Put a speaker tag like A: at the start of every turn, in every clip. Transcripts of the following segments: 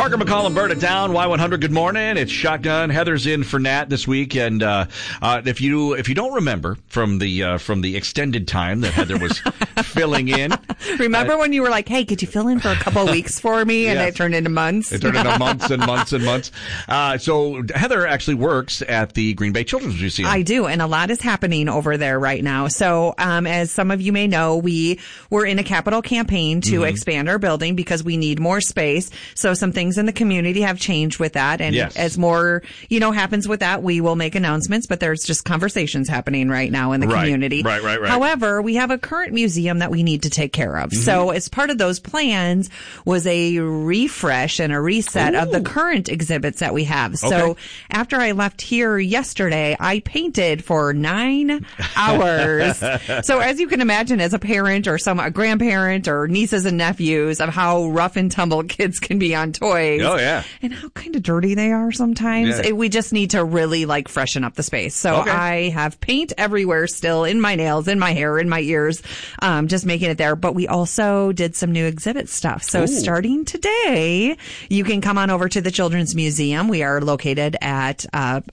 A: Parker, McCall, and Berta down. Y100, good morning. It's Shotgun. Heather's in for Nat this week. And if you don't remember from the extended time that Heather was filling in.
B: Remember when you were like, hey, could you fill in for a couple of weeks for me? And it turned into months.
A: It turned into months and months and months. So Heather actually works at the Green Bay Children's Museum.
B: I do, and a lot is happening over there right now. So as some of you may know, we were in a capital campaign to expand our building because we need more space. So some things in the community have changed with that. And as more, happens with that, we will make announcements, but there's just conversations happening right now in the community.
A: Right.
B: However, we have a current museum that we need to take care of. So as part of those plans was a refresh and a reset of the current exhibits that we have. So after I left here yesterday, I painted for 9 hours. So as you can imagine, as a parent or a grandparent or nieces and nephews, of how rough and tumble kids can be on toys.
A: Oh, yeah.
B: And how kind of dirty they are sometimes.
A: Yeah.
B: We just need to really freshen up the space. So I have paint everywhere still, in my nails, in my hair, in my ears, just making it there. But we also did some new exhibit stuff. So starting today, you can come on over to the Children's Museum. We are located at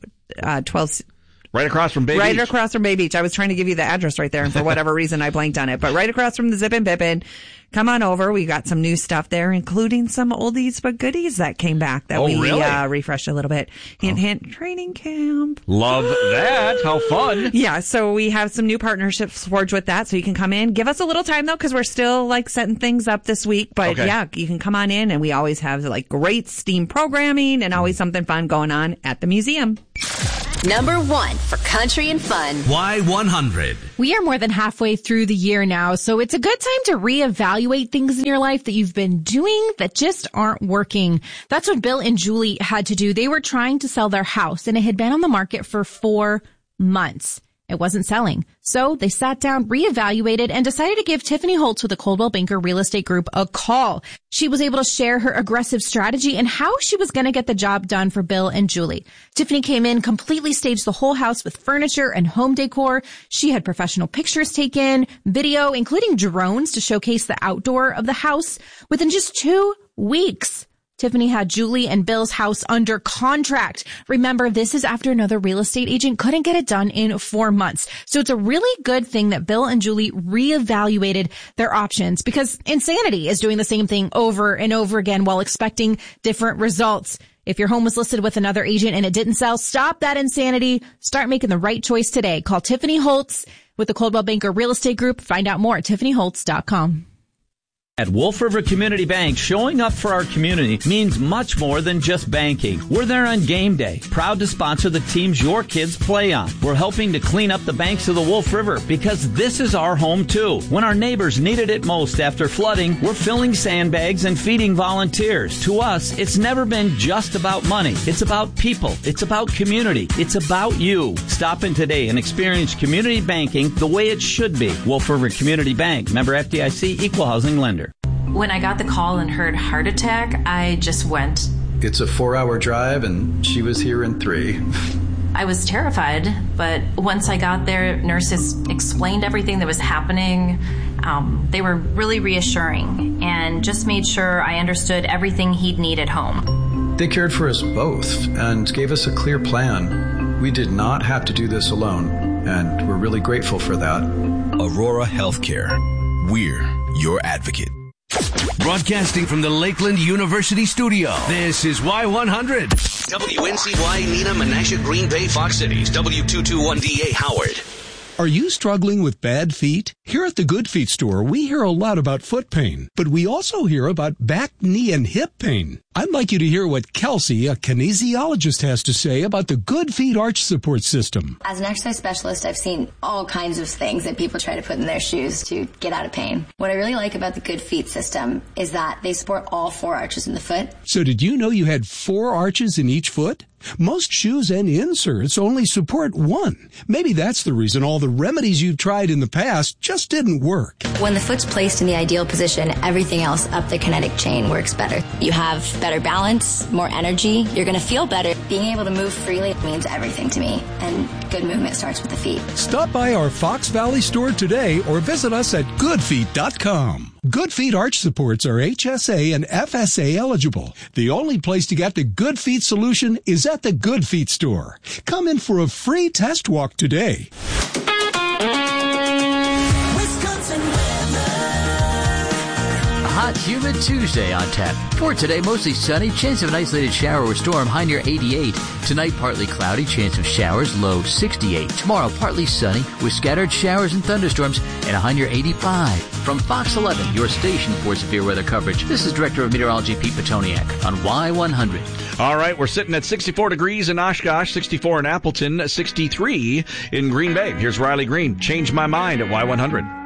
B: 12...
A: Right across from Bay Beach.
B: Right across from Bay Beach. I was trying to give you the address right there, and for whatever reason, I blanked on it. But right across from the Zippin' Bippin'. Come on over. We got some new stuff there, including some oldies but goodies that came back that we refreshed a little bit. Hint, hint, training camp.
A: Love that. How fun.
B: Yeah, so we have some new partnerships forged with that, so you can come in. Give us a little time, though, because we're still, setting things up this week. But, you can come on in, and we always have, great STEAM programming and always something fun going on at the museum.
C: Number 1 for country and fun.
D: Y100.
E: We are more than halfway through the year now, so it's a good time to reevaluate things in your life that you've been doing that just aren't working. That's what Bill and Julie had to do. They were trying to sell their house, and it had been on the market for 4 months. It wasn't selling. So they sat down, reevaluated, and decided to give Tiffany Holtz with the Coldwell Banker Real Estate Group a call. She was able to share her aggressive strategy and how she was going to get the job done for Bill and Julie. Tiffany came in, completely staged the whole house with furniture and home decor. She had professional pictures taken, video, including drones to showcase the outdoor of the house. Within just 2 weeks, Tiffany had Julie and Bill's house under contract. Remember, this is after another real estate agent couldn't get it done in 4 months. So it's a really good thing that Bill and Julie reevaluated their options, because insanity is doing the same thing over and over again while expecting different results. If your home was listed with another agent and it didn't sell, stop that insanity. Start making the right choice today. Call Tiffany Holtz with the Coldwell Banker Real Estate Group. Find out more at tiffanyholtz.com.
D: At Wolf River Community Bank, showing up for our community means much more than just banking. We're there on game day, proud to sponsor the teams your kids play on. We're helping to clean up the banks of the Wolf River because this is our home too. When our neighbors needed it most after flooding, we're filling sandbags and feeding volunteers. To us, it's never been just about money. It's about people. It's about community. It's about you. Stop in today and experience community banking the way it should be. Wolf River Community Bank, member FDIC, equal housing lender.
F: When I got the call and heard heart attack, I just went.
G: It's a 4-hour drive, and she was here in 3.
F: I was terrified, but once I got there, nurses explained everything that was happening. They were really reassuring and just made sure I understood everything he'd need at home.
G: They cared for us both and gave us a clear plan. We did not have to do this alone, and we're really grateful for that.
H: Aurora Healthcare. We're your advocate. Broadcasting from the Lakeland University studio, this is Y100.
I: WNCY, Neenah, Menasha, Green Bay, Fox Cities, W221DA, Howard.
J: Are you struggling with bad feet? Here at the Good Feet store, we hear a lot about foot pain, but we also hear about back, knee, and hip pain. I'd like you to hear what Kelsey, a kinesiologist, has to say about the Good Feet Arch Support System.
K: As an exercise specialist, I've seen all kinds of things that people try to put in their shoes to get out of pain. What I really like about the Good Feet system is that they support all 4 arches in the foot.
J: So did you know you had 4 arches in each foot? Most shoes and inserts only support 1. Maybe that's the reason all the remedies you've tried in the past just didn't work.
K: When the foot's placed in the ideal position, everything else up the kinetic chain works better. You have better balance, more energy. You're going to feel better. Being able to move freely means everything to me, and good movement starts with the feet.
J: Stop by our Fox Valley store today or visit us at goodfeet.com. Good Feet arch supports are HSA and FSA eligible. The only place to get the Good Feet solution is at the Good Feet store. Come in for a free test walk today.
L: Hot, humid Tuesday on tap. For today, mostly sunny, chance of an isolated shower or storm, high near 88. Tonight, partly cloudy, chance of showers, low 68. Tomorrow, partly sunny, with scattered showers and thunderstorms, and a high near 85. From Fox 11, your station for severe weather coverage, this is Director of Meteorology Pete Petoniak on Y100.
A: All right, we're sitting at 64 degrees in Oshkosh, 64 in Appleton, 63 in Green Bay. Here's Riley Green. Change My Mind at Y100.